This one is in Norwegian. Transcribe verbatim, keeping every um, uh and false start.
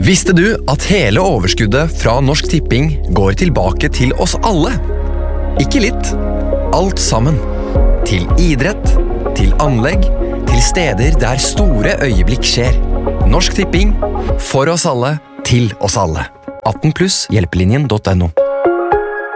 Visste du at hele overskuddet fra Norsk Tipping går tilbake til oss alle? Ikke litt, alt sammen. Til idrett, til anlegg, til steder der store øyeblikk skjer. Norsk Tipping, for oss alle, til oss alle. atten pluss hjelpelinjen punktum no.